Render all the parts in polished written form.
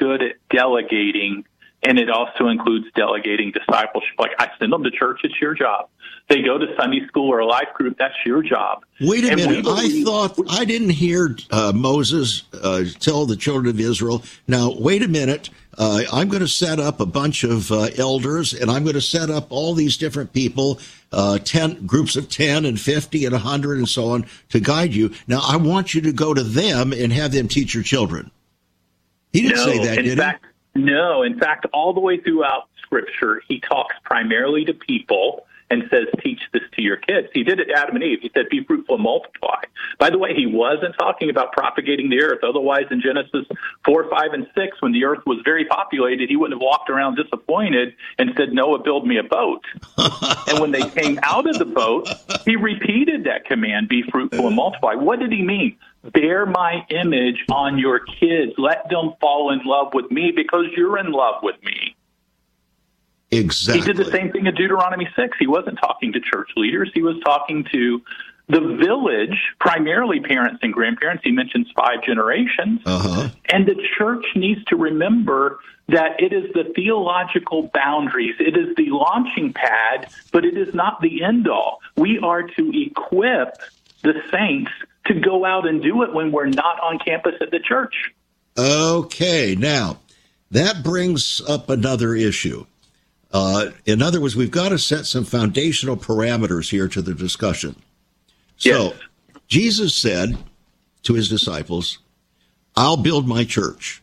good at delegating, and it also includes delegating discipleship. Like, I send them to church, it's your job. They go to Sunday school or a life group, that's your job. Wait a minute. I didn't hear Moses tell the children of Israel, now, wait a minute. I'm going to set up a bunch of elders, and I'm going to set up all these different people, 10 groups of 10 and 50 and 100 and so on, to guide you. Now, I want you to go to them and have them teach your children. He didn't say that, did he? No. In fact, all the way throughout Scripture, he talks primarily to people and says, teach this to your kids. He did it to Adam and Eve. He said, be fruitful and multiply. By the way, he wasn't talking about propagating the earth. Otherwise, in Genesis 4, 5, and 6, when the earth was very populated, he wouldn't have walked around disappointed and said, Noah, build me a boat. And when they came out of the boat, he repeated that command, be fruitful and multiply. What did he mean? Bear my image on your kids. Let them fall in love with me because you're in love with me. Exactly. He did the same thing in Deuteronomy 6. He wasn't talking to church leaders. He was talking to the village, primarily parents and grandparents. He mentions 5 generations. And the church needs to remember that it is the theological boundaries. It is the launching pad, but it is not the end all. We are to equip the saints to go out and do it when we're not on campus at the church. Okay. Now, that brings up another issue. In other words, we've got to set some foundational parameters here to the discussion. So, yes. Jesus said to his disciples, I'll build my church.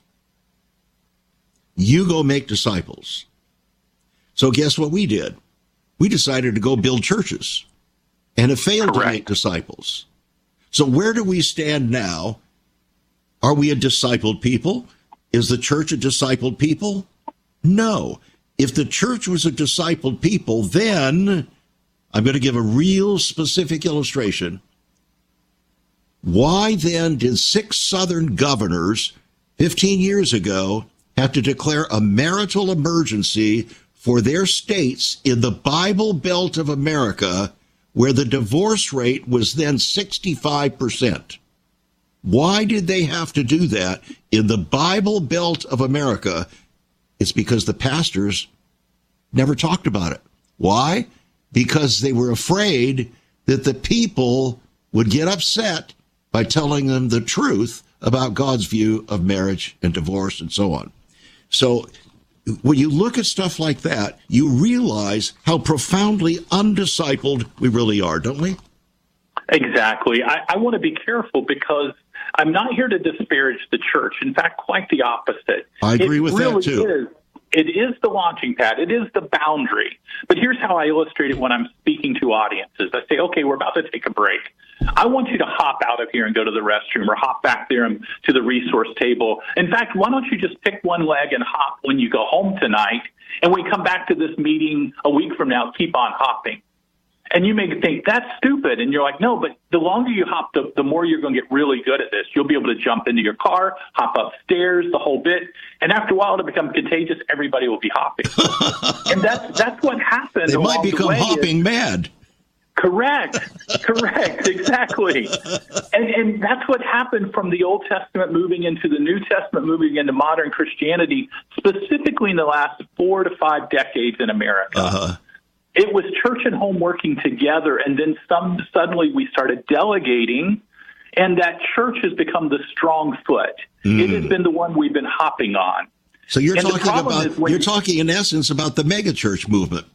You go make disciples. So guess what we did? We decided to go build churches and have failed to make disciples. So where do we stand now? Are we a discipled people? Is the church a discipled people? No. If the church was a discipled people, then I'm going to give a real specific illustration. Why then did 6 Southern governors 15 years ago have to declare a marital emergency for their states in the Bible Belt of America, where the divorce rate was then 65%? Why did they have to do that in the Bible Belt of America? It's because the pastors never talked about it. Why? Because they were afraid that the people would get upset by telling them the truth about God's view of marriage and divorce and so on. So when you look at stuff like that, you realize how profoundly undiscipled we really are, don't we? Exactly. I want to be careful because I'm not here to disparage the church. In fact, quite the opposite. I agree with that, too. It is the launching pad. It is the boundary. But here's how I illustrate it when I'm speaking to audiences. I say, okay, we're about to take a break. I want you to hop out of here and go to the restroom or hop back there to the resource table. In fact, why don't you just pick one leg and hop when you go home tonight, and when we come back to this meeting a week from now, keep on hopping. And you may think, that's stupid. And you're like, no, but the longer you hop, the more you're going to get really good at this. You'll be able to jump into your car, hop upstairs, the whole bit. And after a while, it'll become contagious. Everybody will be hopping. And that's what happened. They might become hopping mad. Correct, exactly. And that's what happened from the Old Testament moving into the New Testament, moving into modern Christianity, specifically in the last 4 to 5 decades in America. It was church and home working together, and then suddenly we started delegating, and that church has become the strong foot. It has been the one we've been hopping on. So you're talking in essence about the megachurch movement.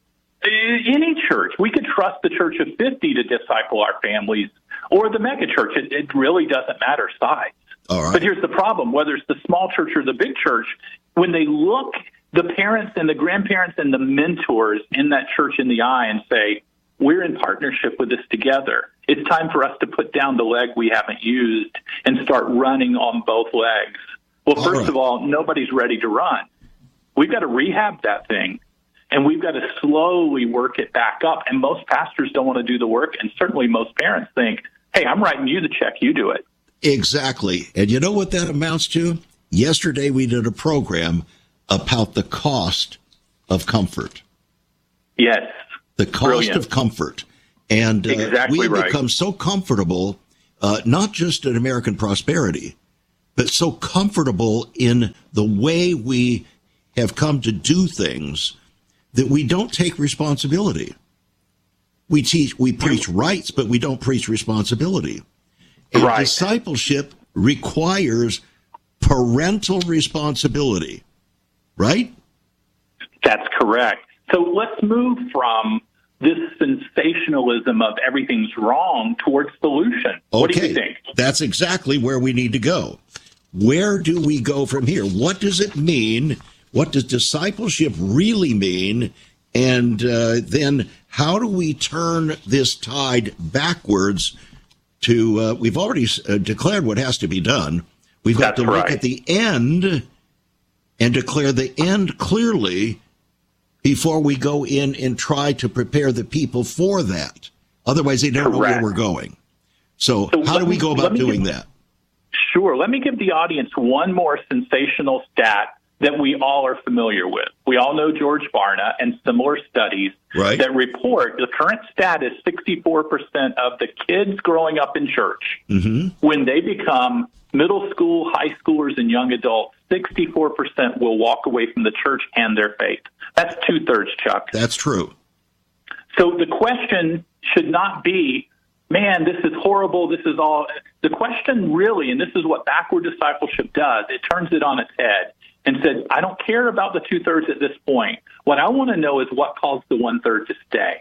Any church. We could trust the church of 50 to disciple our families, or the megachurch. It really doesn't matter size. All right. But here's the problem. Whether it's the small church or the big church, when they look the parents and the grandparents and the mentors in that church in the eye and say, we're in partnership with this together. It's time for us to put down the leg we haven't used and start running on both legs. Well, first of all, nobody's ready to run. We've got to rehab that thing, and we've got to slowly work it back up. And most pastors don't want to do the work, and certainly most parents think, hey, I'm writing you the check, you do it. Exactly. And you know what that amounts to? Yesterday we did a program about the cost of comfort. Yes. The cost of comfort. And exactly we have become so comfortable, not just in American prosperity, but so comfortable in the way we have come to do things that we don't take responsibility. We preach rights, but we don't preach responsibility. And right. Discipleship requires parental responsibility, right? That's correct. So let's move from this sensationalism of everything's wrong towards solution. What do you think? That's exactly where we need to go. Where do we go from here? What does it mean? What does discipleship really mean? And then how do we turn this tide backwards to, we've already declared what has to be done. We've got to look at the end and declare the end clearly before we go in and try to prepare the people for that. Otherwise, they don't know where we're going. So how do we go about doing that? Sure. Let me give the audience one more sensational stat that we all are familiar with. We all know George Barna and similar studies that report the current stat is 64% of the kids growing up in church, when they become middle school, high schoolers, and young adults, 64% will walk away from the church and their faith. That's 2/3, Chuck. That's true. So the question should not be, man, this is horrible, this is all. The question really, and this is what backward discipleship does, it turns it on its head and said, I don't care about the 2/3 at this point. What I want to know is what caused the 1/3 to stay.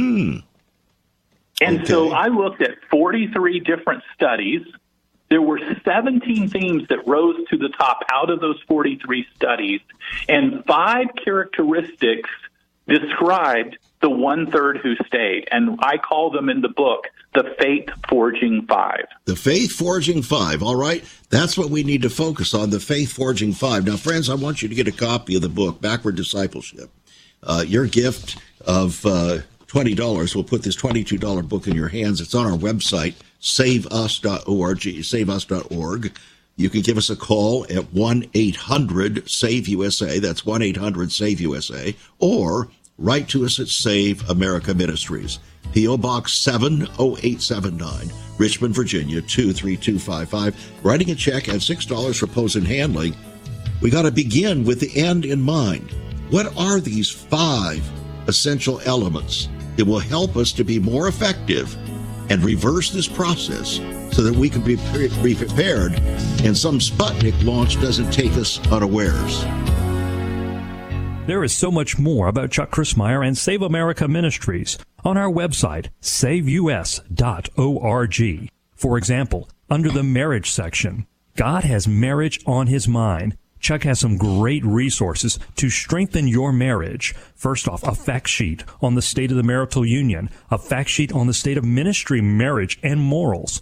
And so I looked at 43 different studies. There were 17 themes that rose to the top out of those 43 studies, and 5 characteristics described the 1/3 who stayed. And I call them in the book the Faith Forging 5. The Faith Forging 5. All right. That's what we need to focus on, the Faith Forging 5. Now, friends, I want you to get a copy of the book, Backward Discipleship. Your gift of $20 will put this $22 book in your hands. It's on our website, saveus.org, saveus.org. You can give us a call at 1-800-SAVE-USA. That's 1-800-SAVE-USA. Or write to us at Save America Ministries, P.O. Box 70879, Richmond, Virginia, 23255. Writing a check at $6 for post and handling. We got to begin with the end in mind. What are these 5 essential elements that will help us to be more effective and reverse this process so that we can be prepared and some Sputnik launch doesn't take us unawares? There is so much more about Chuck Crismier and Save America Ministries on our website, saveus.org. For example, under the marriage section, God has marriage on his mind. Chuck has some great resources to strengthen your marriage. First off, a fact sheet on the state of the marital union, a fact sheet on the state of ministry, marriage, and morals.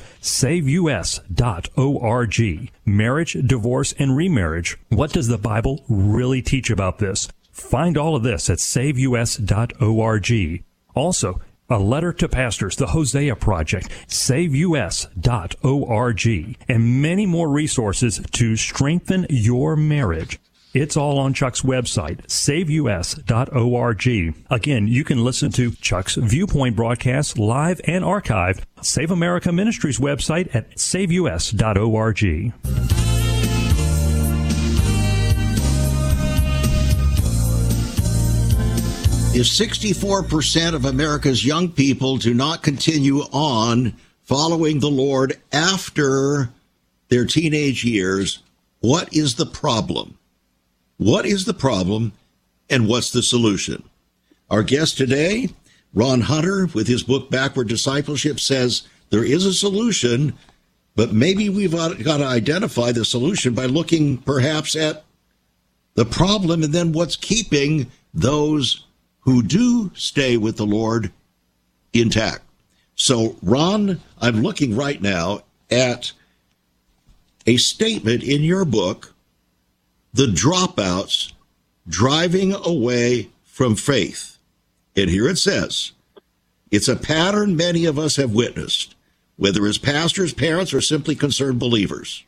SaveUS.org. Marriage, divorce, and remarriage. What does the Bible really teach about this? Find all of this at SaveUS.org. Also, a letter to pastors, the Hosea Project, SaveUS.org, and many more resources to strengthen your marriage. It's all on Chuck's website, SaveUS.org. Again, you can listen to Chuck's Viewpoint broadcasts live and archived. Save America Ministries website at SaveUS.org. If 64% of America's young people do not continue on following the Lord after their teenage years, what is the problem? What is the problem, and what's the solution? Our guest today, Ron Hunter, with his book Backward Discipleship, says there is a solution, but maybe we've got to identify the solution by looking perhaps at the problem and then what's keeping those who do stay with the Lord intact. So, Ron, I'm looking right now at a statement in your book, The Dropouts Driving Away from Faith. And here it says, it's a pattern many of us have witnessed, whether as pastors, parents, or simply concerned believers.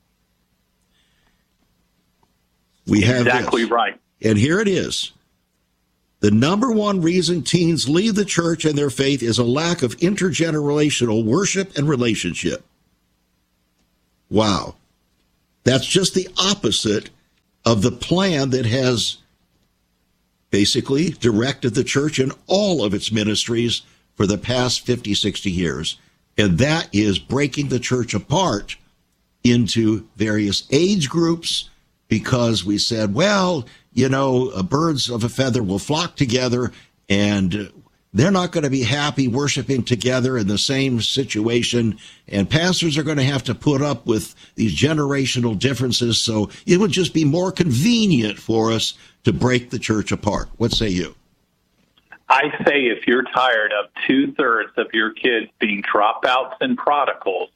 We have exactly this. Right. And here it is. The number one reason teens leave the church and their faith is a lack of intergenerational worship and relationship. Wow. That's just the opposite of the plan that has basically directed the church in all of its ministries for the past 50, 60 years. And that is breaking the church apart into various age groups because we said, well, birds of a feather will flock together and they're not going to be happy worshiping together in the same situation. And pastors are going to have to put up with these generational differences. So it would just be more convenient for us to break the church apart. What say you? I say if you're tired of 2/3 of your kids being dropouts and prodigals,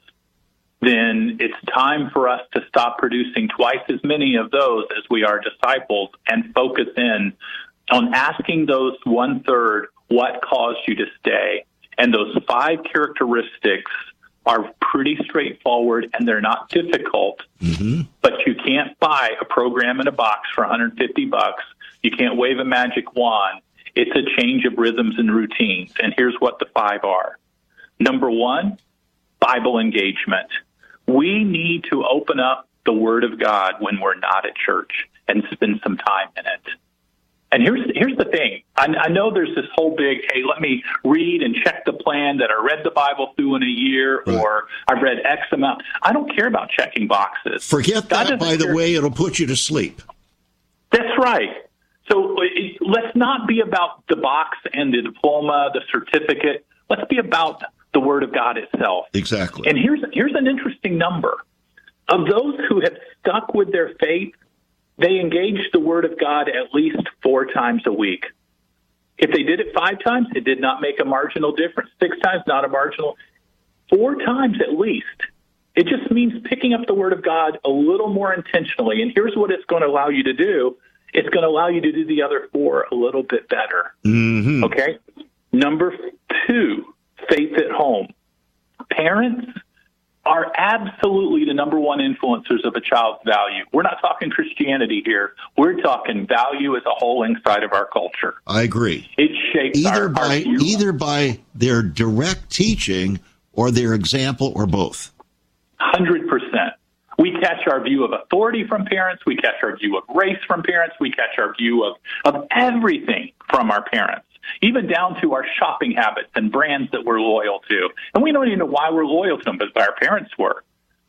then it's time for us to stop producing twice as many of those as we are disciples and focus in on asking those 1/3 what caused you to stay. And those 5 characteristics are pretty straightforward and they're not difficult, but you can't buy a program in a box for $150. You can't wave a magic wand. It's a change of rhythms and routines. And here's what the 5 are. Number 1, Bible engagement. We need to open up the Word of God when we're not at church and spend some time in it. And here's the thing. I know there's this whole big, hey, let me read and check the plan that I read the Bible through in a year, right, or I've read X amount. I don't care about checking boxes. Forget that, by the way, it'll put you to sleep. That's right. So let's not be about the box and the diploma, the certificate. Let's be about the Word of God itself. Exactly. And here's an interesting number. Of those who have stuck with their faith, they engaged the Word of God at least 4 times a week. If they did it 5 times, it did not make a marginal difference. 6 times, not a marginal. 4 times at least. It just means picking up the Word of God a little more intentionally. And here's what it's going to allow you to do. It's going to allow you to do the other 4 a little bit better. Mm-hmm. Okay? Number 2, faith at home. Parents are absolutely the number 1 influencers of a child's value. We're not talking Christianity here. We're talking value as a whole inside of our culture. I agree. It shapes either by their direct teaching or their example or both. 100%. We catch our view of authority from parents. We catch our view of race from parents. We catch our view of everything from our parents, even down to our shopping habits and brands that we're loyal to. And we don't even know why we're loyal to them, but our parents were.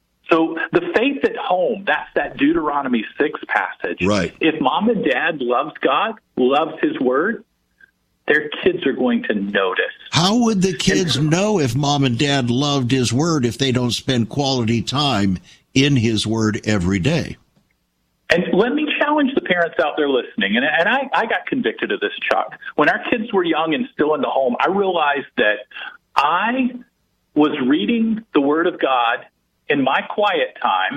So the faith at home, that's that Deuteronomy 6 passage. Right. If mom and dad loves God, loves his word, their kids are going to notice. How would the kids know if mom and dad loved his word if they don't spend quality time in his word every day? And let me challenge the parents out there listening. And I got convicted of this, Chuck. When our kids were young and still in the home, I realized that I was reading the Word of God in my quiet time,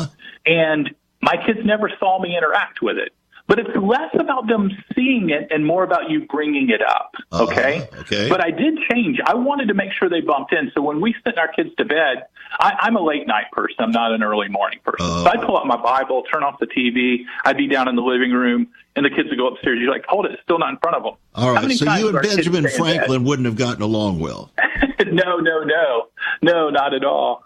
and my kids never saw me interact with it. But it's less about them seeing it and more about you bringing it up, okay? Okay. But I did change. I wanted to make sure they bumped in. So when we sent our kids to bed, I'm a late night person. I'm not an early morning person. So I'd pull out my Bible, turn off the TV. I'd be down in the living room, and the kids would go upstairs. You're like, hold it, it's still not in front of them. All right, so you and Benjamin Franklin wouldn't have gotten along well. No, not at all.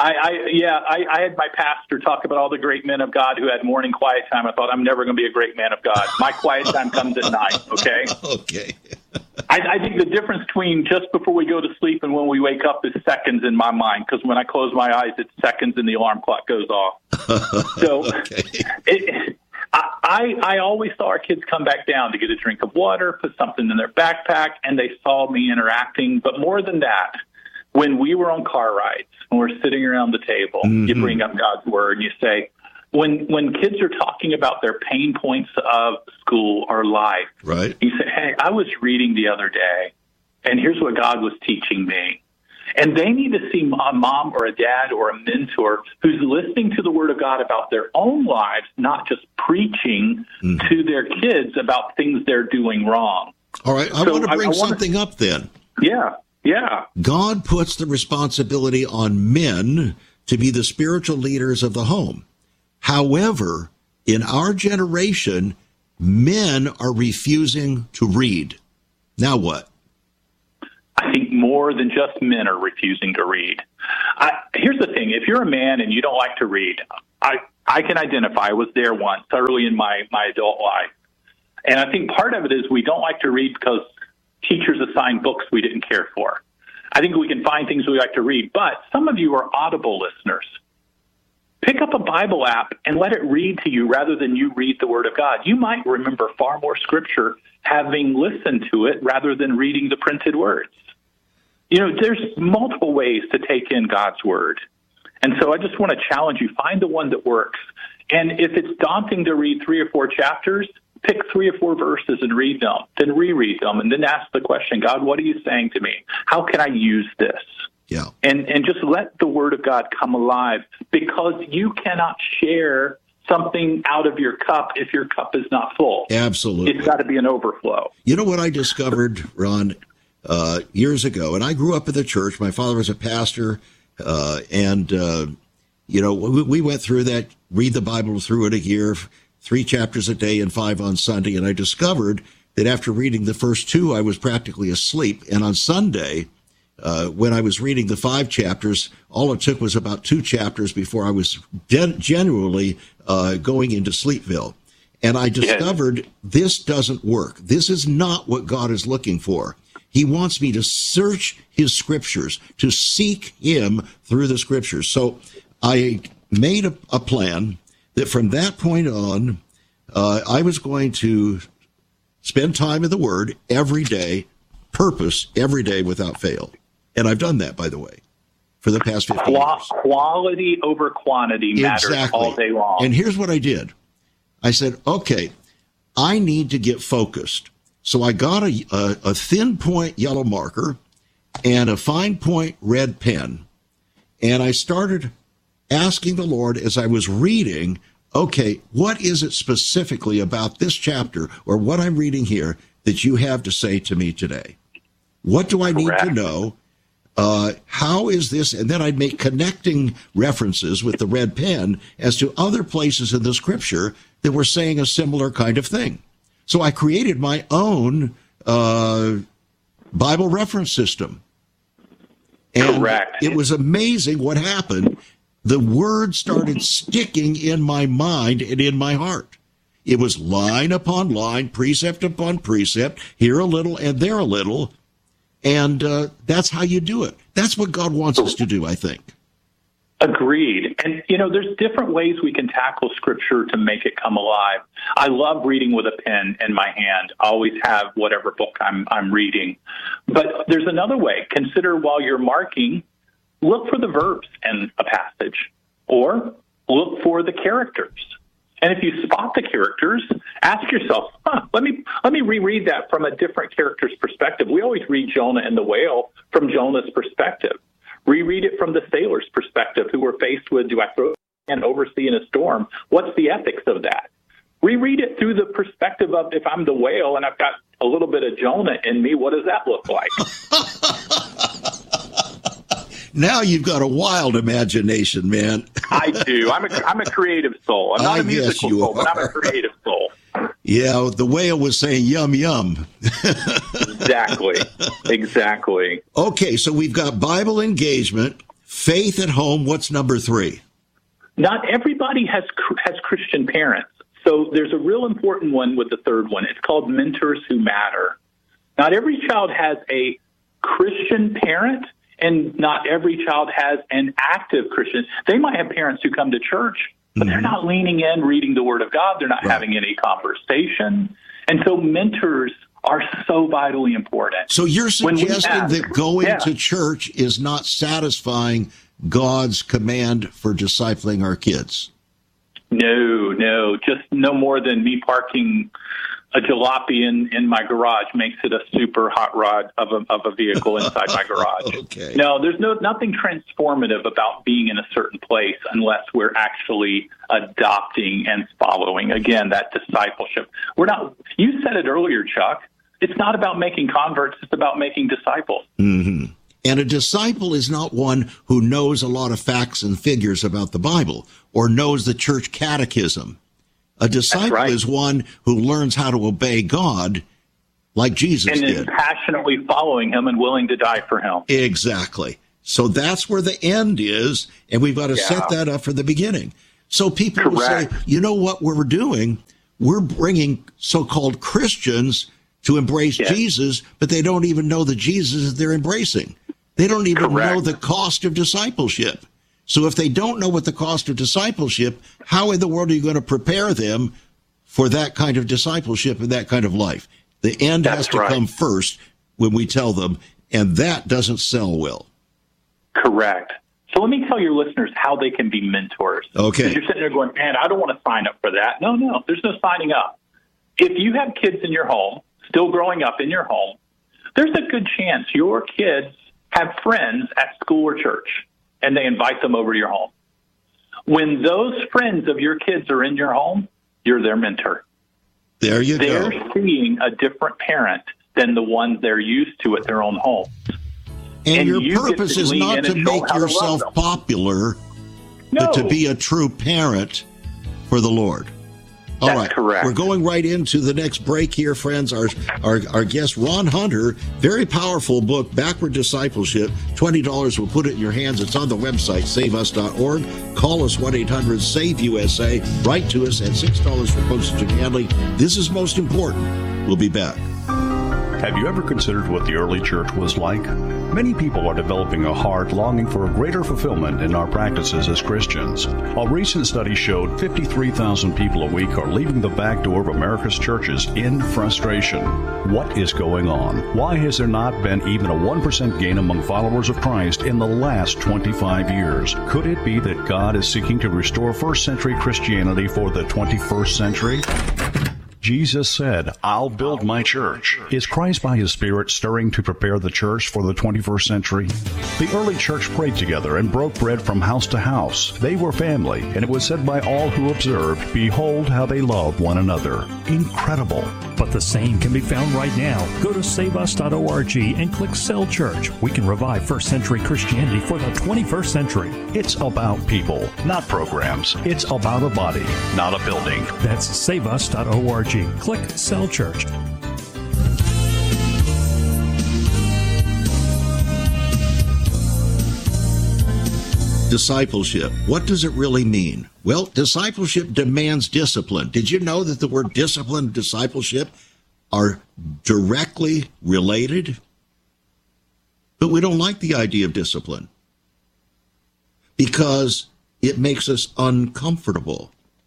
I had my pastor talk about all the great men of God who had morning quiet time. I thought, I'm never going to be a great man of God. My quiet time comes at night, okay? Okay. I think the difference between just before we go to sleep and when we wake up is seconds in my mind, because when I close my eyes, it's seconds and the alarm clock goes off. So I always saw our kids come back down to get a drink of water, put something in their backpack, and they saw me interacting. But more than that, when we were on car rides and we're sitting around the table, you bring up God's word and you say, when kids are talking about their pain points of school or life, right? You say, hey, I was reading the other day, and here's what God was teaching me. And they need to see a mom or a dad or a mentor who's listening to the Word of God about their own lives, not just preaching to their kids about things they're doing wrong. All right, I want to bring something up then. Yeah. God puts the responsibility on men to be the spiritual leaders of the home. However, in our generation, men are refusing to read. Now what? I think more than just men are refusing to read. Here's the thing. If you're a man and you don't like to read, I can identify. I was there once early in my adult life. And I think part of it is we don't like to read because teachers assign books we didn't care for. I think we can find things we like to read, but some of you are Audible listeners. Pick up a Bible app and let it read to you rather than you read the Word of God. You might remember far more Scripture having listened to it rather than reading the printed words. You know, there's multiple ways to take in God's Word. And so I just want to challenge you, find the one that works. And if it's daunting to read 3 or 4 chapters, pick 3 or 4 verses and read them, then reread them, and then ask the question, God, what are you saying to me? How can I use this? Yeah. And just let the Word of God come alive, because you cannot share something out of your cup if your cup is not full. Absolutely. It's got to be an overflow. You know what I discovered, Ron, years ago, and I grew up in the church. My father was a pastor, you know, we went through that, read the Bible through it a year, 3 chapters a day and 5 on Sunday, and I discovered that after reading the first 2, I was practically asleep. And on Sunday, when I was reading the 5 chapters, all it took was about 2 chapters before I was genuinely going into Sleepville. And I discovered this doesn't work. This is not what God is looking for. He wants me to search his scriptures, to seek him through the scriptures. So I made a plan that from that point on, I was going to spend time in the Word every day, purpose every day without fail. And I've done that, by the way, for the past 15 years. Quality over quantity matters all day long. And here's what I did. I said, okay, I need to get focused. So I got a thin point yellow marker and a fine point red pen. And I started asking the Lord as I was reading, okay, what is it specifically about this chapter or what I'm reading here that you have to say to me today? What do I need to know? How is this? And then I'd make connecting references with the red pen as to other places in the scripture that were saying a similar kind of thing. So I created my own Bible reference system. And Correct. It was amazing what happened. The word started sticking in my mind and in my heart. It was line upon line, precept upon precept, here a little and there a little. And that's how you do it. That's what God wants us to do, I think. Agreed. And, you know, there's different ways we can tackle Scripture to make it come alive. I love reading with a pen in my hand. I always have whatever book I'm reading. But there's another way. Consider while you're marking, look for the verbs in a passage or look for the characters. And if you spot the characters, ask yourself, let me reread that from a different character's perspective. We always read Jonah and the whale from Jonah's perspective. Reread it from the sailor's perspective who were faced with, do I throw an oversea in a storm? What's the ethics of that? Reread it through the perspective of, if I'm the whale and I've got a little bit of Jonah in me, what does that look like? Now you've got a wild imagination, man. I do. I'm a creative soul. I'm not a musical soul, but I'm a creative soul. Yeah, the whale was saying yum, yum. Exactly. Okay, so we've got Bible engagement, faith at home. What's number 3? Not everybody has Christian parents. So there's a real important one with the third one. It's called Mentors Who Matter. Not every child has a Christian parent, and not every child has an active Christian. They might have parents who come to church, but they're not leaning in, reading the Word of God. They're not having any conversation. And so mentors are so vitally important. So you're suggesting that going to church is not satisfying God's command for discipling our kids? No, just no more than me parking a jalopy in my garage makes it a super hot rod of a vehicle inside my garage. Okay. No, there's nothing transformative about being in a certain place unless we're actually adopting and following. Again, that discipleship. You said it earlier, Chuck. It's not about making converts. It's about making disciples. Mm-hmm. And a disciple is not one who knows a lot of facts and figures about the Bible or knows the church catechism. A disciple is one who learns how to obey God like Jesus did. And is passionately following him and willing to die for him. Exactly. So that's where the end is, and we've got to set that up from the beginning. So people will say, you know what we're doing? We're bringing so-called Christians to embrace Jesus, but they don't even know the Jesus that they're embracing. They don't even know the cost of discipleship. So if they don't know what the cost of discipleship, how in the world are you going to prepare them for that kind of discipleship and that kind of life? The end has to come first when we tell them, and that doesn't sell well. Correct. So let me tell your listeners how they can be mentors. Okay. Because you're sitting there going, man, I don't want to sign up for that. No, there's no signing up. If you have kids in your home, still growing up in your home, there's a good chance your kids have friends at school or church, and they invite them over to your home. When those friends of your kids are in your home, you're their mentor. There you go. They're seeing a different parent than the ones they're used to at their own home. And your purpose is not to make yourself popular, but to be a true parent for the Lord. All right. That's correct. We're going right into the next break here, friends. Our guest, Ron Hunter, very powerful book, Backward Discipleship. $20 will put it in your hands. It's on the website, saveus.org. Call us, 1-800-SAVE-USA. Write to us at $6 for postage and handling. This is most important. We'll be back. Have you ever considered what the early church was like? Many people are developing a heart longing for a greater fulfillment in our practices as Christians. A recent study showed 53,000 people a week are leaving the back door of America's churches in frustration. What is going on? Why has there not been even a 1% gain among followers of Christ in the last 25 years? Could it be that God is seeking to restore first century Christianity for the 21st century? Jesus said, I'll build my church. Is Christ by his Spirit stirring to prepare the church for the 21st century? The early church prayed together and broke bread from house to house. They were family, and it was said by all who observed, behold how they love one another. Incredible. But the same can be found right now. Go to saveus.org and click Cell Church. We can revive first century Christianity for the 21st century. It's about people, not programs. It's about a body, not a building. That's saveus.org. Click Cell Church. Discipleship. What does it really mean? Well, discipleship demands discipline. Did you know that the word discipline and discipleship are directly related? But we don't like the idea of discipline because it makes us uncomfortable.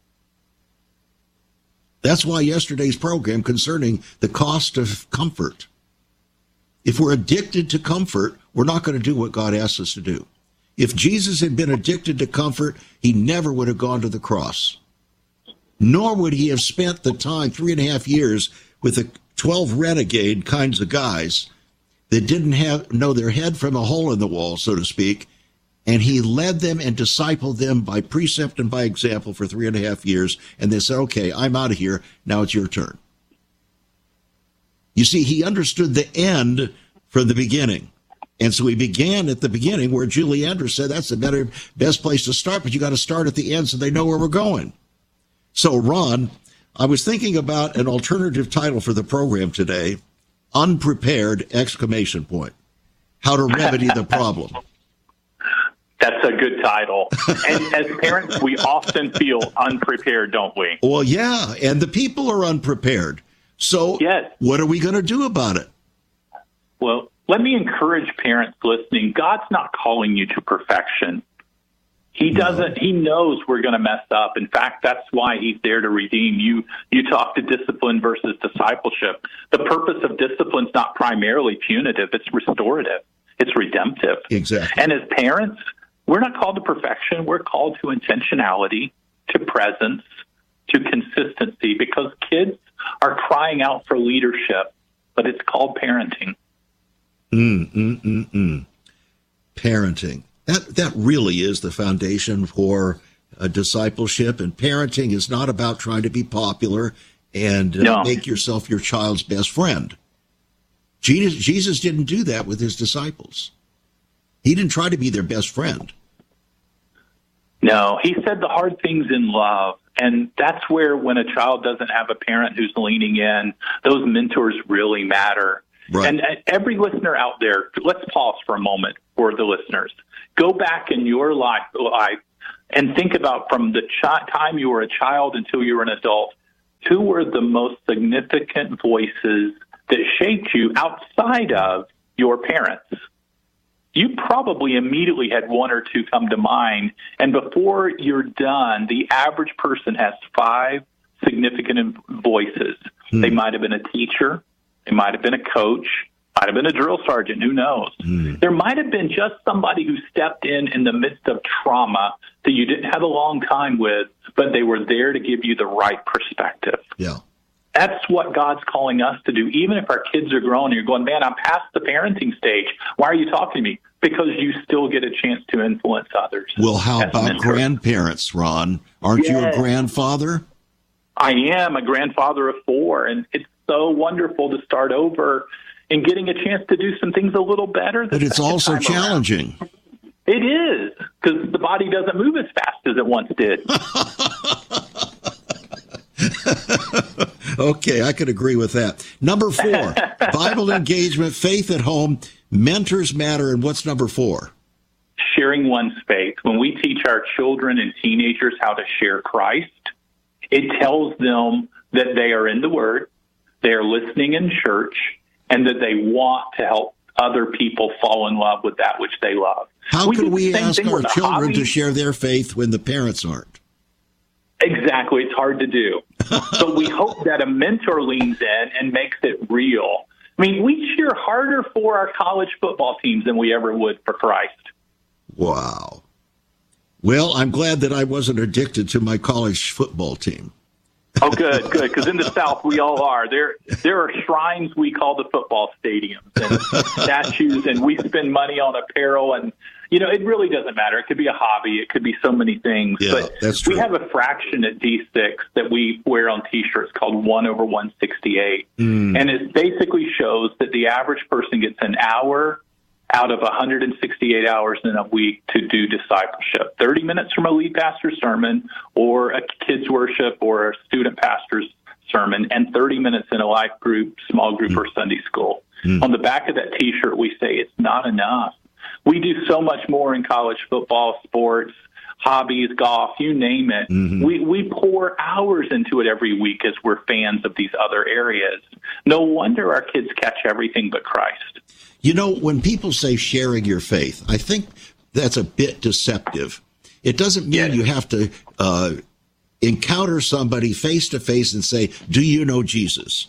That's why yesterday's program concerning the cost of comfort. If we're addicted to comfort, we're not going to do what God asks us to do. If Jesus had been addicted to comfort, he never would have gone to the cross. Nor would he have spent the time, 3.5 years, with the 12 renegade kinds of guys that didn't know their head from a hole in the wall, so to speak. And he led them and discipled them by precept and by example for 3.5 years. And they said, okay, I'm out of here. Now it's your turn. You see, he understood the end from the beginning. And so he began at the beginning where Julie Andrews said, that's the best place to start, but you got to start at the end so they know where we're going. So, Ron, I was thinking about an alternative title for the program today, Unprepared! How to remedy the problem. That's a good title. And as parents, we often feel unprepared, don't we? Well, yeah, and the people are unprepared. So yes. What are we going to do about it? Well, let me encourage parents listening. God's not calling you to perfection. He doesn't. He knows we're going to mess up. In fact, that's why he's there to redeem you. You talk to discipline versus discipleship. The purpose of discipline is not primarily punitive. It's restorative. It's redemptive. Exactly. And as parents, we're not called to perfection. We're called to intentionality, to presence, to consistency, because kids are crying out for leadership, but it's called parenting. Parenting. That really is the foundation for discipleship, and parenting is not about trying to be popular and make yourself your child's best friend. Jesus didn't do that with his disciples. He didn't try to be their best friend. No, he said the hard things in love. And that's where when a child doesn't have a parent who's leaning in, those mentors really matter. Right. And every listener out there, let's pause for a moment for the listeners. Go back in your life and think about from the time you were a child until you were an adult, who were the most significant voices that shaped you outside of your parents? You probably immediately had one or two come to mind. And before you're done, the average person has 5 significant voices. They might have been a teacher. They might have been a coach. Might have been a drill sergeant. Who knows? There might have been just somebody who stepped in the midst of trauma that you didn't have a long time with, but they were there to give you the right perspective. Yeah. That's what God's calling us to do. Even if our kids are grown and you're going, man, I'm past the parenting stage. Why are you talking to me? Because you still get a chance to influence others. Well, how about grandparents, Ron? Aren't you a grandfather? I am a grandfather of 4, and it's so wonderful to start over and getting a chance to do some things a little better. But it's also challenging. It is, because the body doesn't move as fast as it once did. Okay, I could agree with that. Number 4, Bible engagement, faith at home, mentors matter, and what's number 4? Sharing one's faith. When we teach our children and teenagers how to share Christ, it tells them that they are in the Word, they are listening in church, and that they want to help other people fall in love with that which they love. How can we ask our children to share their faith when the parents aren't? Exactly. It's hard to do. But we hope that a mentor leans in and makes it real. I mean, we cheer harder for our college football teams than we ever would for Christ. Wow. Well, I'm glad that I wasn't addicted to my college football team. Oh, good. Because in the South, we all are. There are shrines we call the football stadiums and statues, and we spend money on apparel. And, it really doesn't matter. It could be a hobby. It could be so many things. Yeah, but that's true. We have a fraction at D6 that we wear on T-shirts called 1/168. And it basically shows that the average person gets an hour out of 168 hours in a week to do discipleship. 30 minutes from a lead pastor's sermon or a kids' worship or a student pastor's sermon, and 30 minutes in a life group, small group, or Sunday school. On the back of that T-shirt, we say it's not enough. We do so much more in college football, sports, hobbies, golf, you name it. We pour hours into it every week as we're fans of these other areas. No wonder our kids catch everything but Christ. When people say sharing your faith, I think that's a bit deceptive. It doesn't mean you have to encounter somebody face to face and say, do you know Jesus?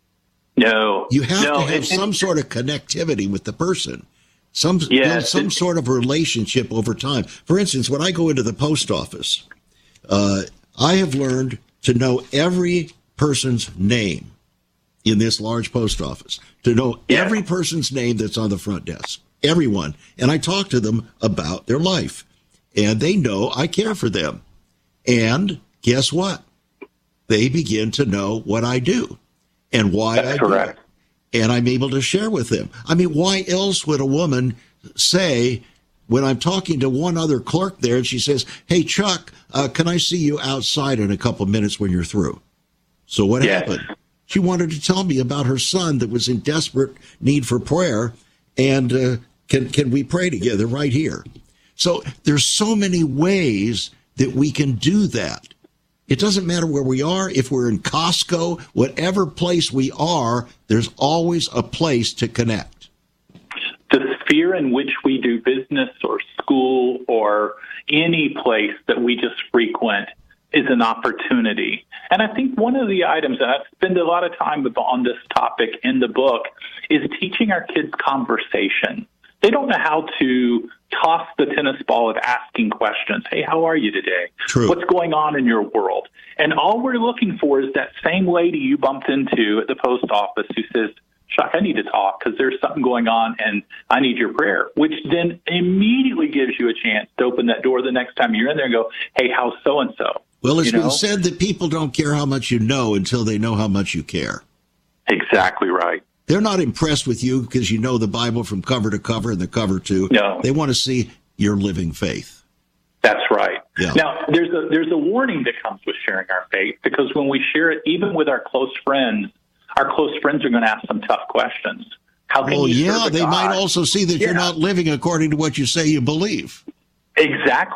No. You have to have some sort of connectivity with the person. Some sort of relationship over time. For instance, when I go into the post office, I have learned to know every person's name in this large post office, to know every person's name that's on the front desk, everyone. And I talk to them about their life, and they know I care for them. And guess what? They begin to know what I do and why I do it. And I'm able to share with them. I mean, why else would a woman say, when I'm talking to one other clerk there, and she says, hey, Chuck, can I see you outside in a couple minutes when you're through? So what happened? She wanted to tell me about her son that was in desperate need for prayer, and can we pray together right here? So there's so many ways that we can do that. It doesn't matter where we are. If we're in Costco, whatever place we are, there's always a place to connect. The sphere in which we do business or school or any place that we just frequent is an opportunity. And I think one of the items, and I spend a lot of time on this topic in the book, is teaching our kids conversation. They don't know how to toss the tennis ball of asking questions. Hey, how are you today? True. What's going on in your world? And all we're looking for is that same lady you bumped into at the post office who says, Chuck, I need to talk because there's something going on and I need your prayer, which then immediately gives you a chance to open that door the next time you're in there and go, hey, how's so-and-so? Well, it's been said that people don't care how much you know until they know how much you care. Exactly right. They're not impressed with you because you know the Bible from cover to cover and the cover too. No. They want to see your living faith. That's right. Yeah. Now, there's a warning that comes with sharing our faith, because when we share it, even with our close friends are going to ask some tough questions. How can you serve they God? might also see that you're not living according to what you say you believe. Exactly.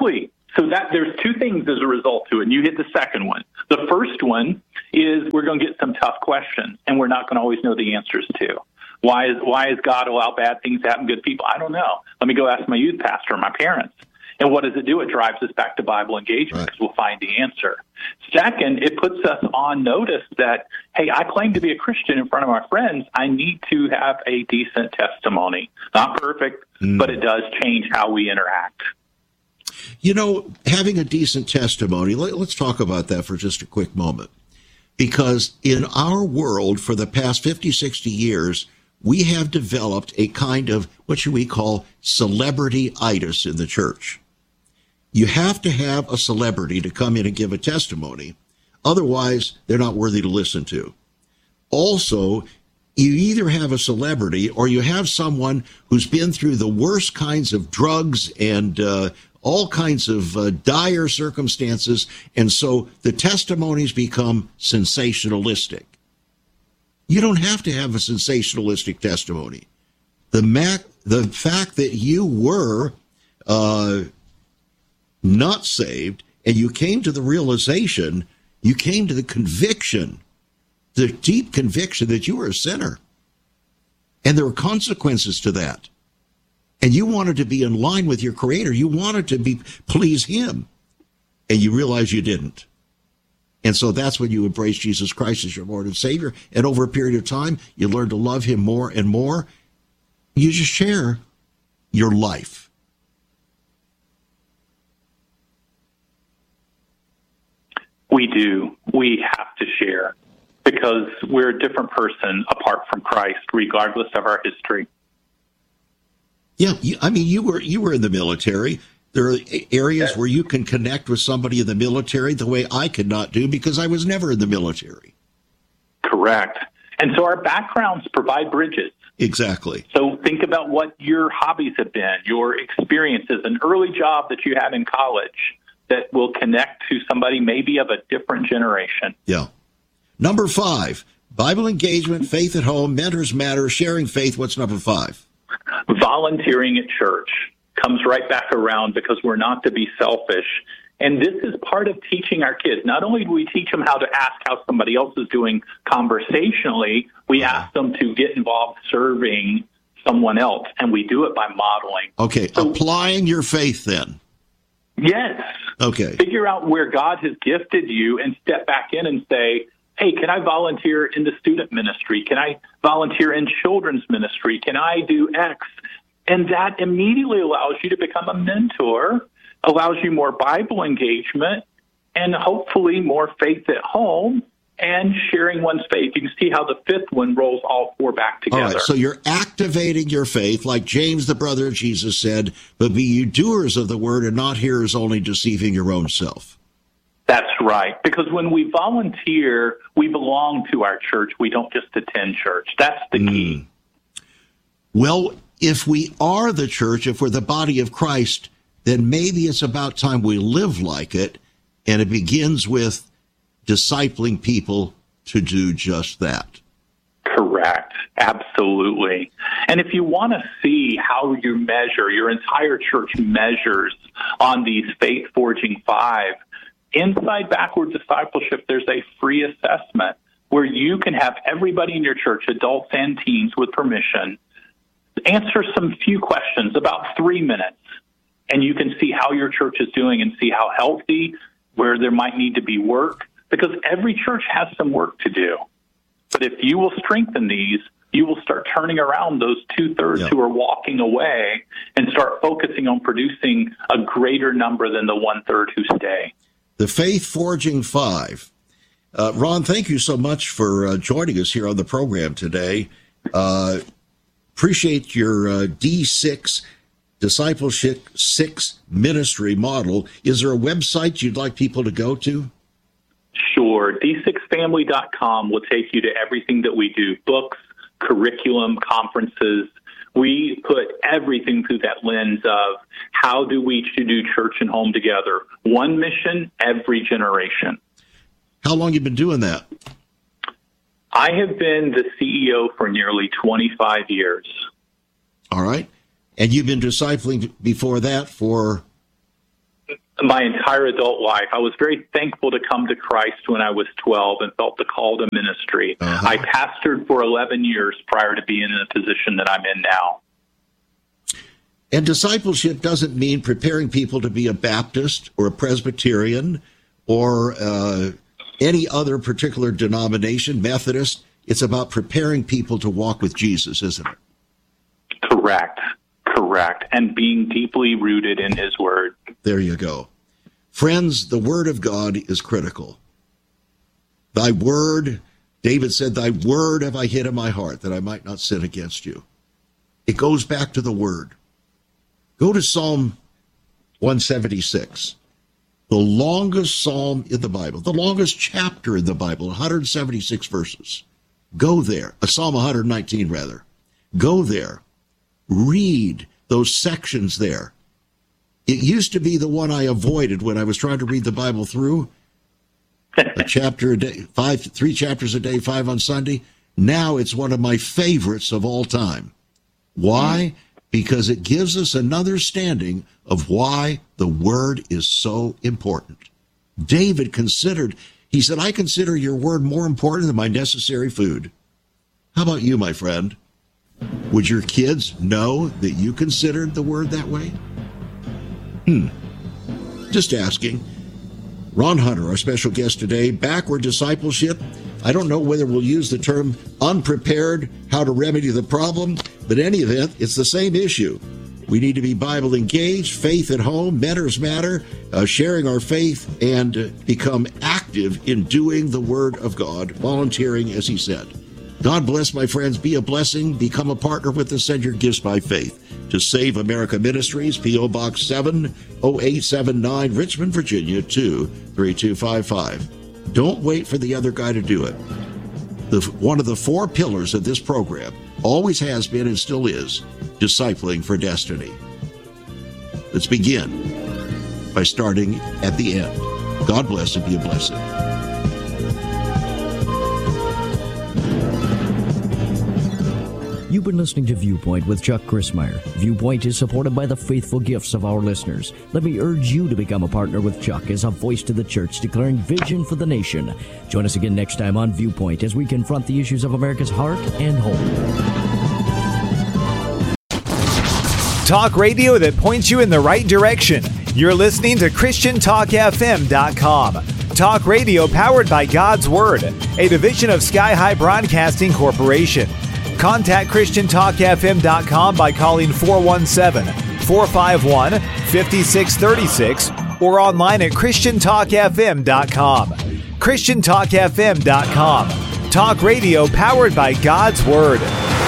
So that there's two things as a result to it, and you hit the second one. The first one is we're going to get some tough questions, and we're not going to always know the answers to. Why is God allow bad things to happen to good people? I don't know. Let me go ask my youth pastor or my parents. And what does it do? It drives us back to Bible engagement because we'll find the answer. Second, it puts us on notice that, hey, I claim to be a Christian in front of my friends. I need to have a decent testimony. Not perfect, but it does change how we interact. You know, having a decent testimony, let's talk about that for just a quick moment. Because in our world, for the past 50, 60 years, we have developed a kind of, what should we call, celebrity-itis in the church. You have to have a celebrity to come in and give a testimony. Otherwise, they're not worthy to listen to. Also, you either have a celebrity or you have someone who's been through the worst kinds of drugs and all kinds of dire circumstances, and so the testimonies become sensationalistic. You don't have to have a sensationalistic testimony. The fact that you were not saved and you came to the realization, you came to the conviction, the deep conviction that you were a sinner, and there were consequences to that. And you wanted to be in line with your Creator. You wanted to please Him. And you realized you didn't. And so that's when you embrace Jesus Christ as your Lord and Savior. And over a period of time, you learn to love Him more and more. You just share your life. We do. We have to share because we're a different person apart from Christ, regardless of our history. Yeah, I mean, you were in the military. There are areas where you can connect with somebody in the military the way I could not do because I was never in the military. Correct. And so our backgrounds provide bridges. Exactly. So think about what your hobbies have been, your experiences, an early job that you had in college that will connect to somebody maybe of a different generation. Yeah. Number 5, Bible engagement, faith at home, mentors matter, sharing faith. What's number 5? Volunteering at church comes right back around because we're not to be selfish. And this is part of teaching our kids. Not only do we teach them how to ask how somebody else is doing conversationally, we ask them to get involved serving someone else, and we do it by modeling. Okay, so, applying your faith then. Yes. Okay. Figure out where God has gifted you and step back in and say, hey, can I volunteer in the student ministry? Can I volunteer in children's ministry? Can I do X? And that immediately allows you to become a mentor, allows you more Bible engagement, and hopefully more faith at home and sharing one's faith. You can see how the 5th one rolls all 4 back together. All right, so you're activating your faith, like James, the brother of Jesus, said, but be you doers of the word and not hearers only, deceiving your own self. That's right. Because when we volunteer, we belong to our church. We don't just attend church. That's the key. Well, if we are the church, if we're the body of Christ, then maybe it's about time we live like it, and it begins with discipling people to do just that. Correct. Absolutely. And if you want to see how you measure, your entire church measures on these faith-forging 5, inside Backward Discipleship, there's a free assessment where you can have everybody in your church, adults and teens with permission, answer some few questions, about 3 minutes, and you can see how your church is doing and see how healthy, where there might need to be work, because every church has some work to do. But if you will strengthen these, you will start turning around those 2/3 who are walking away and start focusing on producing a greater number than the 1/3 who stay. The Faith Forging 5. Ron, thank you so much for joining us here on the program today. Appreciate your D6 Discipleship 6 ministry model. Is there a website you'd like people to go to? Sure. D6family.com will take you to everything that we do, books, curriculum, conferences. We put everything through that lens of how do we do church and home together? One mission, every generation. How long have you been doing that? I have been the CEO for nearly 25 years. All right. And you've been discipling before that for? my entire adult life. I was very thankful to come to Christ when I was 12 and felt the call to ministry. I pastored for 11 years prior to being in the position that I'm in now. And discipleship doesn't mean preparing people to be a Baptist or a Presbyterian or any other particular denomination, Methodist. It's about preparing people to walk with Jesus, isn't it? Correct. And being deeply rooted in his word. There you go. Friends, the word of God is critical. Thy word, David said, thy word have I hid in my heart that I might not sin against you. It goes back to the word. Go to Psalm 176, the longest psalm in the Bible, the longest chapter in the Bible, 176 verses. Go there, Psalm 119 rather. Go there, read those sections there. It used to be the one I avoided when I was trying to read the Bible through, a chapter a day, 3 chapters a day, 5 on Sunday. Now it's one of my favorites of all time. Why? Because it gives us an understanding of why the word is so important. David considered, he said, I consider your word more important than my necessary food. How about you, my friend? Would your kids know that you considered the word that way? Just asking. Ron Hunter, our special guest today, backward discipleship. I don't know whether we'll use the term unprepared, how to remedy the problem, but in any event, it's the same issue. We need to be Bible engaged, faith at home, mentors matter, sharing our faith, and become active in doing the Word of God, volunteering, as he said. God bless, my friends. Be a blessing. Become a partner with us. Send your gifts by faith to Save America Ministries, P.O. Box 70879, Richmond, Virginia, 23255. Don't wait for the other guy to do it. One of the 4 pillars of this program always has been and still is discipling for destiny. Let's begin by starting at the end. God bless and be a blessing. You've been listening to Viewpoint with Chuck Crismier. Viewpoint is supported by the faithful gifts of our listeners. Let me urge you to become a partner with Chuck as a voice to the church declaring vision for the nation. Join us again next time on Viewpoint as we confront the issues of America's heart and home. Talk radio that points you in the right direction. You're listening to ChristianTalkFM.com. Talk radio powered by God's Word, a division of Sky High Broadcasting Corporation. Contact ChristianTalkFM.com by calling 417-451-5636 or online at ChristianTalkFM.com. ChristianTalkFM.com. Talk radio powered by God's Word.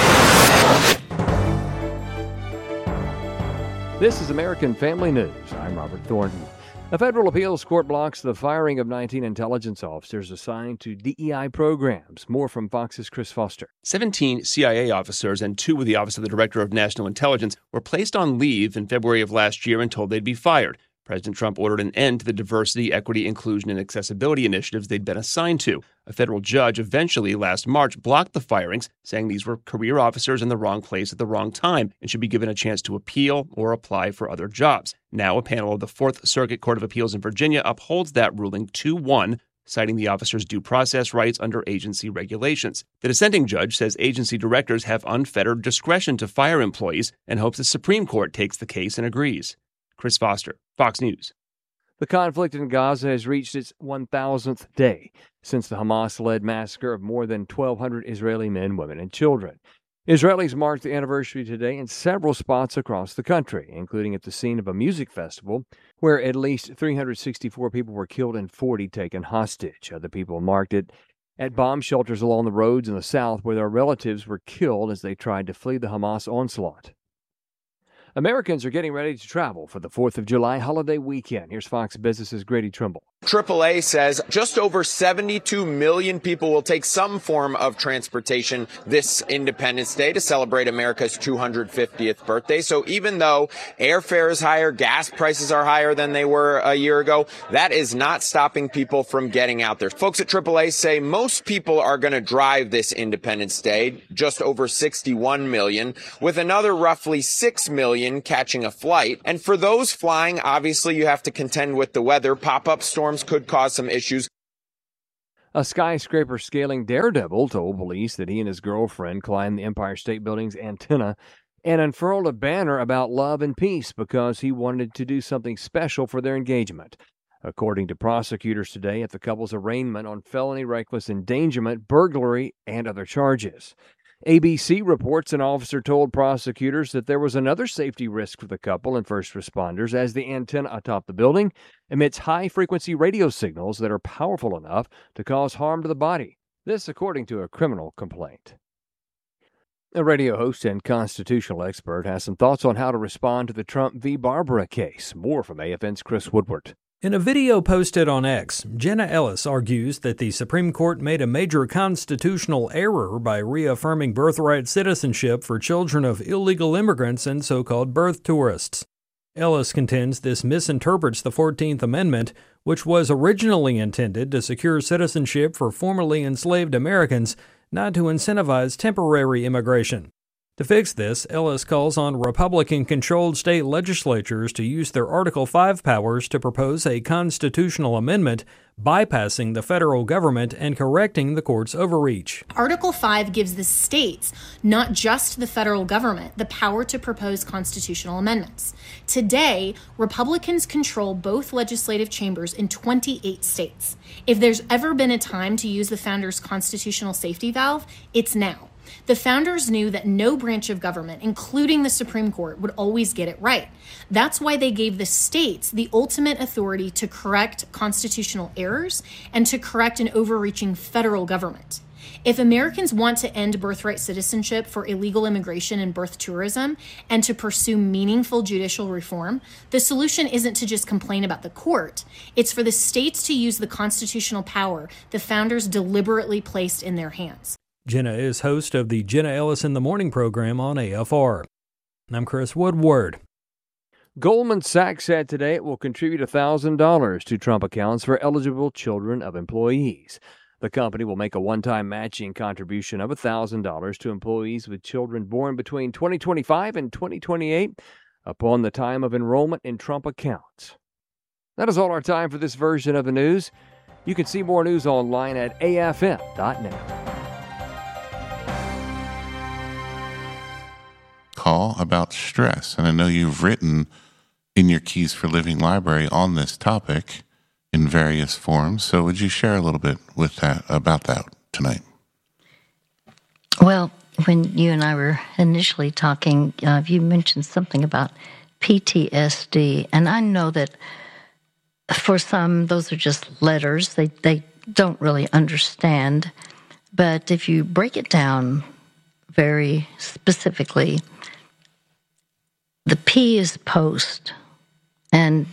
This is American Family News. I'm Robert Thornton. A federal appeals court blocks the firing of 19 intelligence officers assigned to DEI programs. More from Fox's Chris Foster. 17 CIA officers and 2 with the Office of the Director of National Intelligence were placed on leave in February of last year and told they'd be fired. President Trump ordered an end to the diversity, equity, inclusion, and accessibility initiatives they'd been assigned to. A federal judge eventually, last March, blocked the firings, saying these were career officers in the wrong place at the wrong time and should be given a chance to appeal or apply for other jobs. Now, a panel of the Fourth Circuit Court of Appeals in Virginia upholds that ruling 2-1, citing the officers' due process rights under agency regulations. The dissenting judge says agency directors have unfettered discretion to fire employees and hopes the Supreme Court takes the case and agrees. Chris Foster, Fox News. The conflict in Gaza has reached its 1,000th day since the Hamas-led massacre of more than 1,200 Israeli men, women, and children. Israelis marked the anniversary today in several spots across the country, including at the scene of a music festival where at least 364 people were killed and 40 taken hostage. Other people marked it at bomb shelters along the roads in the south where their relatives were killed as they tried to flee the Hamas onslaught. Americans are getting ready to travel for the 4th of July holiday weekend. Here's Fox Business's Grady Trimble. AAA says just over 72 million people will take some form of transportation this Independence Day to celebrate America's 250th birthday. So even though airfare is higher, gas prices are higher than they were a year ago, that is not stopping people from getting out there. Folks at AAA say most people are going to drive this Independence Day, just over 61 million, with another roughly 6 million catching a flight. And for those flying, obviously you have to contend with the weather. Pop-up storms could cause some issues. A skyscraper scaling daredevil told police that he and his girlfriend climbed the Empire State Building's antenna and unfurled a banner about love and peace because he wanted to do something special for their engagement. According to prosecutors today at the couple's arraignment on felony reckless endangerment, burglary, and other charges. ABC reports an officer told prosecutors that there was another safety risk for the couple and first responders as the antenna atop the building emits high-frequency radio signals that are powerful enough to cause harm to the body. This according to a criminal complaint. A radio host and constitutional expert has some thoughts on how to respond to the Trump v. Barbara case. More from AFN's Chris Woodward. In a video posted on X, Jenna Ellis argues that the Supreme Court made a major constitutional error by reaffirming birthright citizenship for children of illegal immigrants and so-called birth tourists. Ellis contends this misinterprets the 14th Amendment, which was originally intended to secure citizenship for formerly enslaved Americans, not to incentivize temporary immigration. To fix this, Ellis calls on Republican-controlled state legislatures to use their Article 5 powers to propose a constitutional amendment, bypassing the federal government and correcting the court's overreach. Article 5 gives the states, not just the federal government, the power to propose constitutional amendments. Today, Republicans control both legislative chambers in 28 states. If there's ever been a time to use the founders' constitutional safety valve, it's now. The founders knew that no branch of government, including the Supreme Court, would always get it right. That's why they gave the states the ultimate authority to correct constitutional errors and to correct an overreaching federal government. If Americans want to end birthright citizenship for illegal immigration and birth tourism and to pursue meaningful judicial reform, the solution isn't to just complain about the court. It's for the states to use the constitutional power the founders deliberately placed in their hands. Jenna is host of the Jenna Ellis in the Morning program on AFR. I'm Chris Woodward. Goldman Sachs said today it will contribute $1,000 to Trump accounts for eligible children of employees. The company will make a one-time matching contribution of $1,000 to employees with children born between 2025 and 2028 upon the time of enrollment in Trump accounts. That is all our time for this version of the news. You can see more news online at afn.net. Call about stress, and I know you've written in your Keys for Living library on this topic in various forms, so would you share a little bit with that about that tonight? Well, when you and I were initially talking, you mentioned something about PTSD, and I know that for some, those are just letters. They don't really understand, but if you break it down very specifically, the P is post, and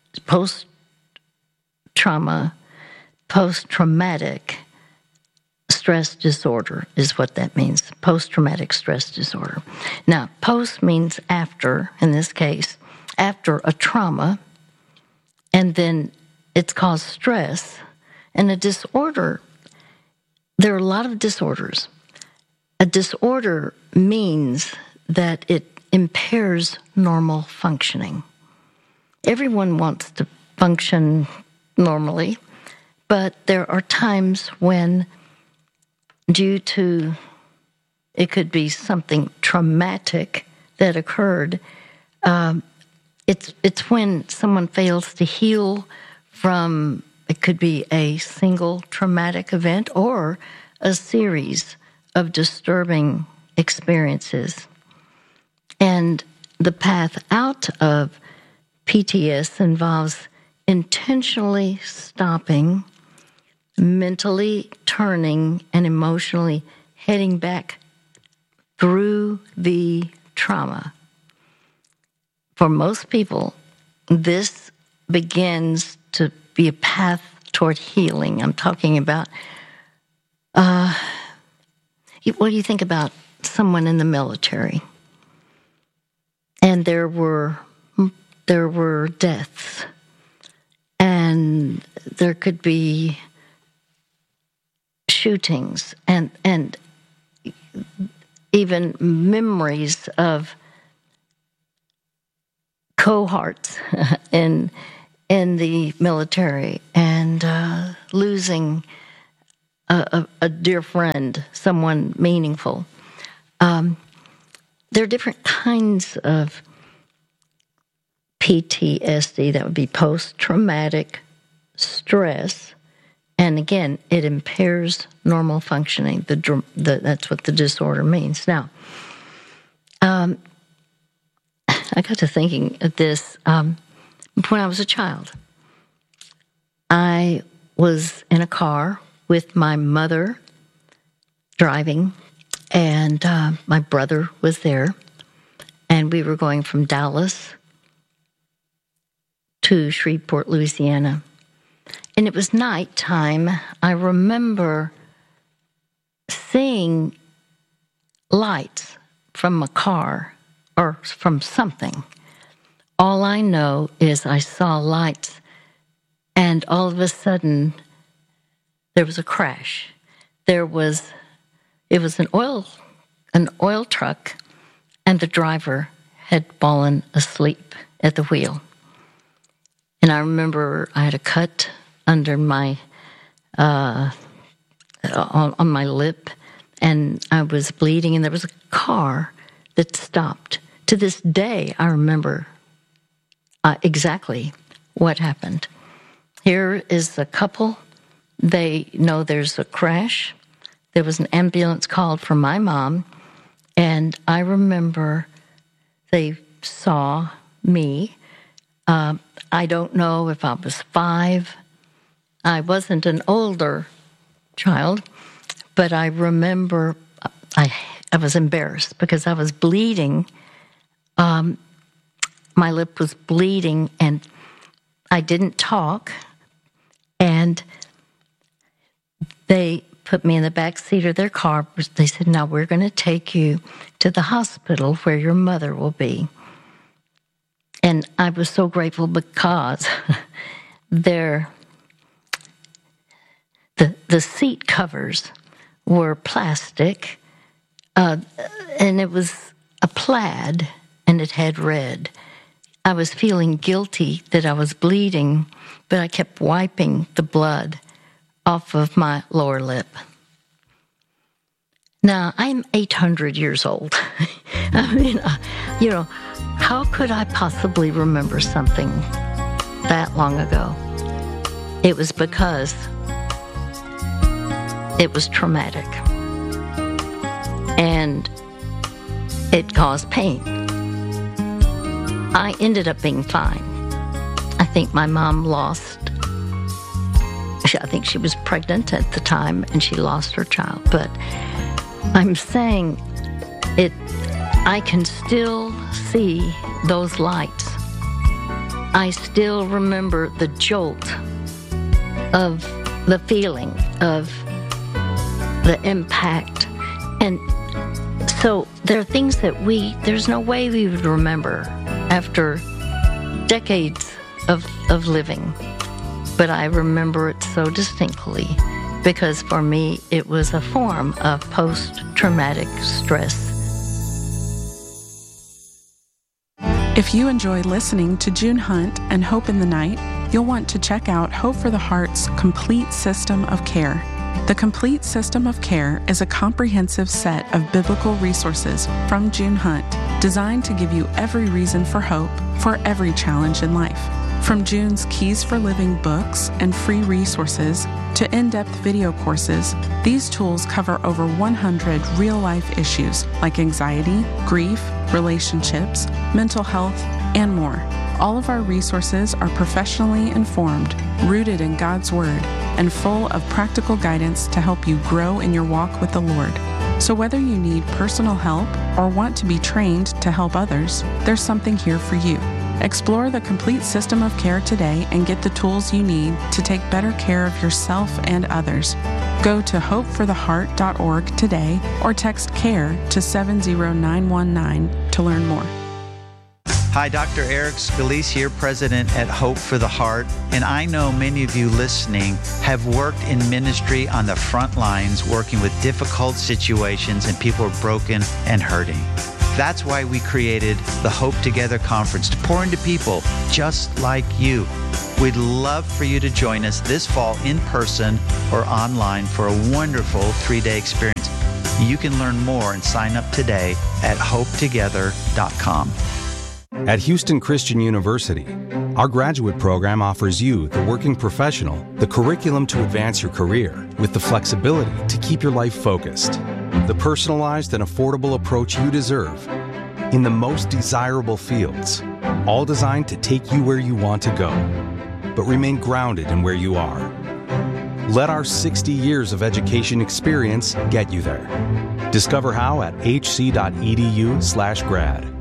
post-trauma, post-traumatic stress disorder is what that means, post-traumatic stress disorder. Now, post means after, in this case, after a trauma, and then it's caused stress, and a disorder. There are a lot of disorders. A disorder means that it impairs normal functioning. Everyone wants to function normally, but there are times when, due to, it could be something traumatic that occurred, it's when someone fails to heal from, it could be a single traumatic event or a series of disturbing experiences. And the path out of PTS involves intentionally stopping, mentally turning, and emotionally heading back through the trauma. For most people, this begins to be a path toward healing. I'm talking about, what do you think about someone in the military? And there were deaths, and there could be shootings, and even memories of cohorts in the military, and losing a dear friend, someone meaningful. There are different kinds of PTSD, that would be post-traumatic stress, and again, it impairs normal functioning. That's what the disorder means. Now, I got to thinking of this when I was a child. I was in a car with my mother driving, and my brother was there, and we were going from Dallas to Shreveport, Louisiana. And it was nighttime. I remember seeing lights from a car or from something. All I know is I saw lights, and all of a sudden there was a crash. It was an oil truck, and the driver had fallen asleep at the wheel. And I remember I had a cut under my on my lip, and I was bleeding, and there was a car that stopped. To this day, I remember exactly what happened. Here is a couple. They know there's a crash. There was an ambulance called for my mom, and I remember they saw me. I don't know if I was 5. I wasn't an older child, but I remember I was embarrassed because I was bleeding. My lip was bleeding, and I didn't talk. And they put me in the back seat of their car. They said, "Now we're going to take you to the hospital where your mother will be." And I was so grateful because the seat covers were plastic, and it was a plaid, and it had red. I was feeling guilty that I was bleeding, but I kept wiping the blood off of my lower lip. Now, I'm 800 years old. I mean, how could I possibly remember something that long ago? It was because it was traumatic, and it caused pain. I ended up being fine. I think my mom I think she was pregnant at the time, and she lost her child. But I'm saying I can still see those lights. I still remember the jolt of the feeling of the impact. And so there are things that there's no way we would remember after decades of living. But I remember it so distinctly because for me, it was a form of post-traumatic stress. If you enjoy listening to June Hunt and Hope in the Night, you'll want to check out Hope for the Heart's Complete System of Care. The Complete System of Care is a comprehensive set of biblical resources from June Hunt, designed to give you every reason for hope for every challenge in life. From June's Keys for Living books and free resources to in-depth video courses, these tools cover over 100 real-life issues like anxiety, grief, relationships, mental health, and more. All of our resources are professionally informed, rooted in God's Word, and full of practical guidance to help you grow in your walk with the Lord. So whether you need personal help or want to be trained to help others, there's something here for you. Explore the complete system of care today and get the tools you need to take better care of yourself and others. Go to hopefortheheart.org today or text CARE to 70919 to learn more. Hi, Dr. Eric Scalise here, President at Hope for the Heart. And I know many of you listening have worked in ministry on the front lines, working with difficult situations and people are broken and hurting. That's why we created the Hope Together Conference to pour into people just like you. We'd love for you to join us this fall in person or online for a wonderful 3-day experience. You can learn more and sign up today at hopetogether.com. At Houston Christian University, our graduate program offers you, the working professional, the curriculum to advance your career with the flexibility to keep your life focused. The personalized and affordable approach you deserve in the most desirable fields, all designed to take you where you want to go, but remain grounded in where you are. Let our 60 years of education experience get you there. Discover how at hc.edu/grad.